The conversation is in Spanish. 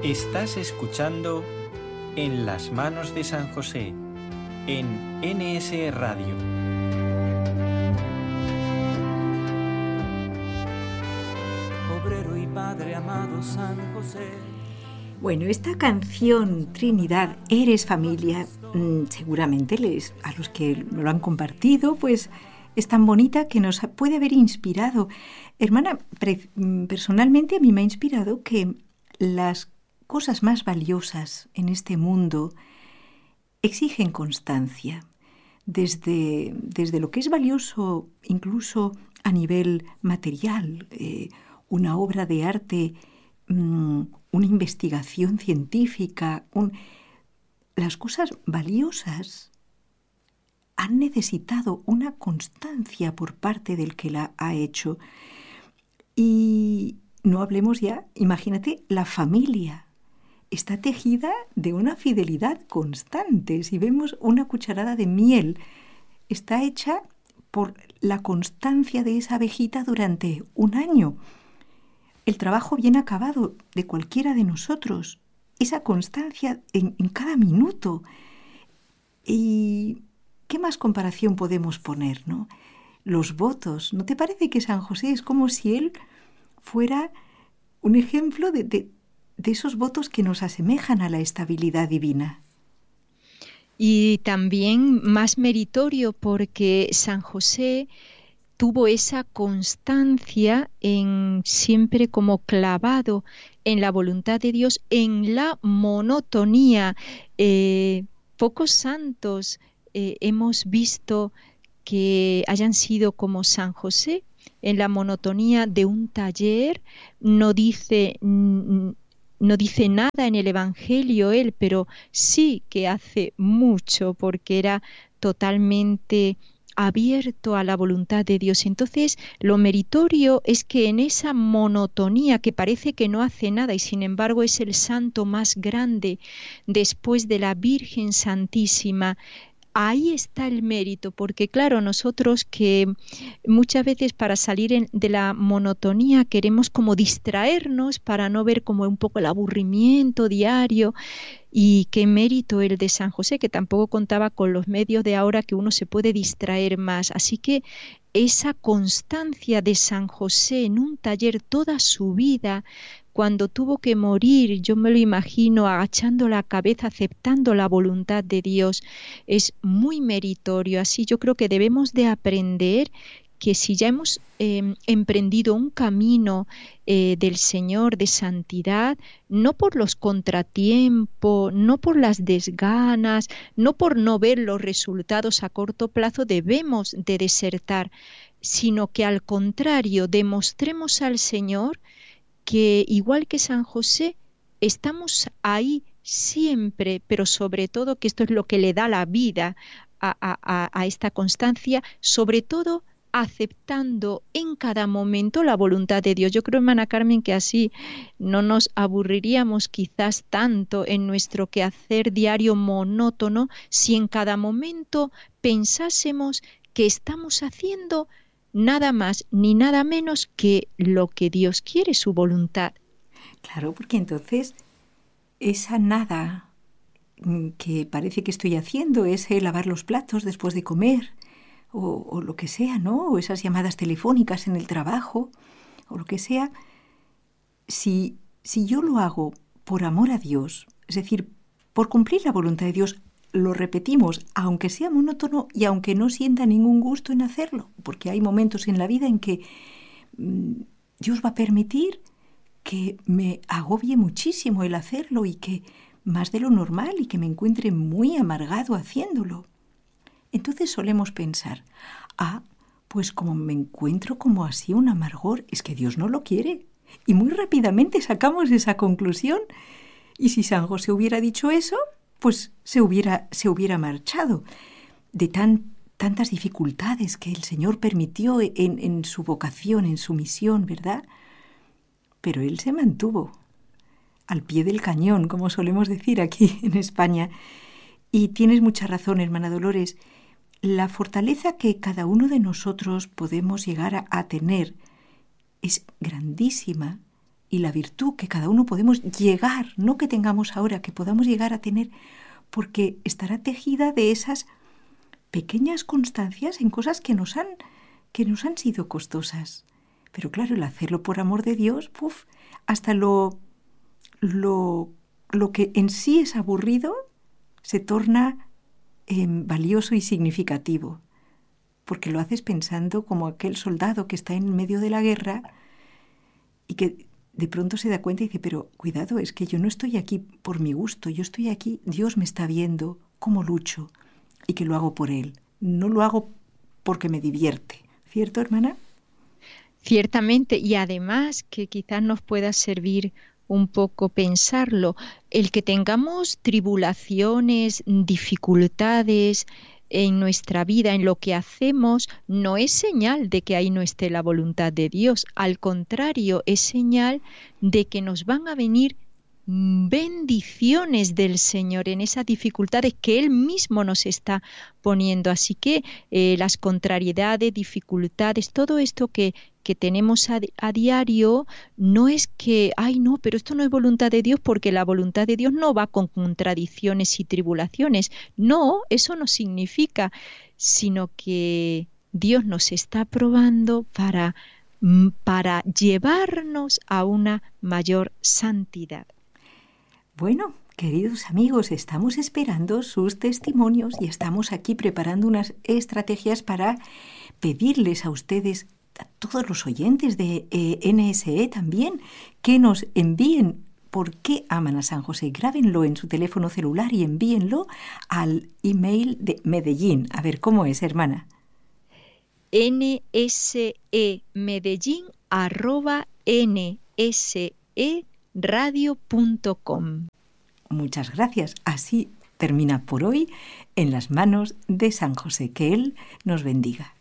Estás escuchando En las manos de San José, en NSE Radio. Obrero y Padre amado San José. Bueno, esta canción, Trinidad, Eres Familia, seguramente a los que lo han compartido, pues es tan bonita que nos puede haber inspirado. Hermana, personalmente a mí me ha inspirado que las cosas más valiosas en este mundo exigen constancia. Desde lo que es valioso incluso a nivel material, una obra de arte, una investigación científica, las cosas valiosas han necesitado una constancia por parte del que la ha hecho. Y no hablemos ya, imagínate, la familia está tejida de una fidelidad constante. Si vemos una cucharada de miel, está hecha por la constancia de esa abejita durante un año. El trabajo bien acabado de cualquiera de nosotros, esa constancia en cada minuto. ¿Y qué más comparación podemos poner, no? Los votos. ¿No te parece que San José es como si él fuera un ejemplo de esos votos que nos asemejan a la estabilidad divina? Y también más meritorio porque San José tuvo esa constancia en siempre como clavado en la voluntad de Dios, en la monotonía. Pocos santos hemos visto que hayan sido como San José, en la monotonía de un taller. No dice nada en el Evangelio él, pero sí que hace mucho porque era totalmente abierto a la voluntad de Dios. Entonces, lo meritorio es que en esa monotonía que parece que no hace nada y sin embargo es el santo más grande después de la Virgen Santísima, ahí está el mérito, porque claro, nosotros que muchas veces para salir de la monotonía queremos como distraernos para no ver como un poco el aburrimiento diario. Y qué mérito el de San José, que tampoco contaba con los medios de ahora que uno se puede distraer más. Así que esa constancia de San José en un taller toda su vida, cuando tuvo que morir, yo me lo imagino agachando la cabeza, aceptando la voluntad de Dios, es muy meritorio. Así yo creo que debemos de aprender que si ya hemos emprendido un camino del Señor de santidad, no por los contratiempos, no por las desganas, no por no ver los resultados a corto plazo, debemos de desertar, sino que al contrario, demostremos al Señor que igual que San José, estamos ahí siempre, pero sobre todo, que esto es lo que le da la vida a esta constancia, sobre todo aceptando en cada momento la voluntad de Dios. Yo creo, hermana Carmen, que así no nos aburriríamos quizás tanto en nuestro quehacer diario monótono si en cada momento pensásemos que estamos haciendo nada más ni nada menos que lo que Dios quiere, su voluntad. Claro, porque entonces esa nada que parece que estoy haciendo, ese lavar los platos después de comer, o lo que sea, ¿no? O esas llamadas telefónicas en el trabajo, o lo que sea. Si yo lo hago por amor a Dios, es decir, por cumplir la voluntad de Dios, lo repetimos, aunque sea monótono y aunque no sienta ningún gusto en hacerlo, porque hay momentos en la vida en que Dios va a permitir que me agobie muchísimo el hacerlo y que más de lo normal y que me encuentre muy amargado haciéndolo. Entonces solemos pensar, pues como me encuentro como así un amargor, es que Dios no lo quiere. Y muy rápidamente sacamos esa conclusión. Y si San José hubiera dicho eso, pues se hubiera marchado de tantas dificultades que el Señor permitió en su vocación, en su misión, ¿verdad? Pero él se mantuvo al pie del cañón, como solemos decir aquí en España. Y tienes mucha razón, hermana Dolores. La fortaleza que cada uno de nosotros podemos llegar a tener es grandísima y la virtud que cada uno podemos llegar, no que tengamos ahora, que podamos llegar a tener, porque estará tejida de esas pequeñas constancias en cosas que nos han sido costosas. Pero claro, el hacerlo por amor de Dios, hasta lo que en sí es aburrido se torna valioso y significativo, porque lo haces pensando como aquel soldado que está en medio de la guerra y que de pronto se da cuenta y dice, pero cuidado, es que yo no estoy aquí por mi gusto, yo estoy aquí, Dios me está viendo cómo lucho y que lo hago por Él, no lo hago porque me divierte. ¿Cierto, hermana? Ciertamente, y además que quizás nos pueda servir un poco pensarlo, el que tengamos tribulaciones, dificultades en nuestra vida, en lo que hacemos, no es señal de que ahí no esté la voluntad de Dios. Al contrario, es señal de que nos van a venir bendiciones del Señor en esas dificultades que Él mismo nos está poniendo. Así que las contrariedades, dificultades, todo esto que tenemos a diario, no es que, ay no, pero esto no es voluntad de Dios, porque la voluntad de Dios no va con contradicciones y tribulaciones. No, eso no significa, sino que Dios nos está probando para llevarnos a una mayor santidad. Bueno, queridos amigos, estamos esperando sus testimonios y estamos aquí preparando unas estrategias para pedirles a ustedes, a todos los oyentes de NSE también, que nos envíen por qué aman a San José. Grábenlo en su teléfono celular y envíenlo al email de Medellín. A ver, ¿cómo es, hermana? nsemedellin@nseradio.com. Muchas gracias. Así termina por hoy En las manos de San José. Que Él nos bendiga.